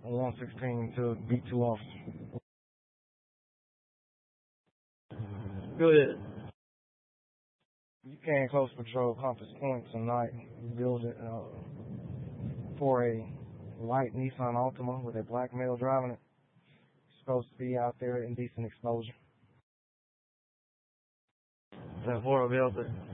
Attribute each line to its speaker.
Speaker 1: 116 to B2 officer.
Speaker 2: Go ahead.
Speaker 1: You came close patrol Compass Point tonight, building for a white Nissan Altima with a black male driving it. Supposed to be out there in decent exposure.
Speaker 2: Is that for a building?